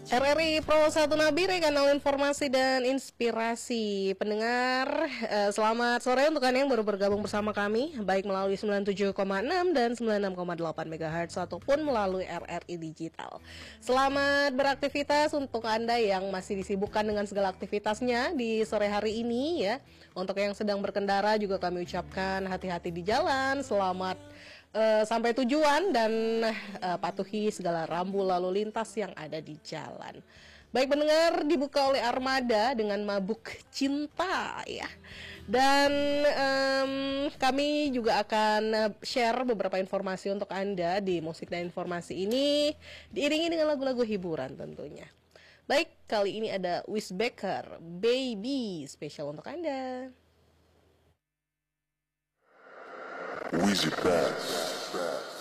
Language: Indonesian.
RRI Pro 1 Nabire, kanal informasi dan inspirasi. Pendengar, selamat sore untuk Anda yang baru bergabung bersama kami, baik melalui 97,6 dan 96,8 MHz ataupun melalui RRI Digital. Selamat beraktivitas untuk Anda yang masih disibukkan dengan segala aktivitasnya di sore hari ini ya. Untuk yang sedang berkendara juga kami ucapkan hati-hati di jalan, selamat sampai tujuan dan patuhi segala rambu lalu lintas yang ada di jalan. Baik pendengar, dibuka oleh Armada dengan Mabuk Cinta ya. Dan kami juga akan share beberapa informasi untuk Anda di musik dan informasi ini, diiringi dengan lagu-lagu hiburan tentunya. Baik, kali ini ada Wis Baker, Baby, spesial untuk Anda. Wizzy Bass.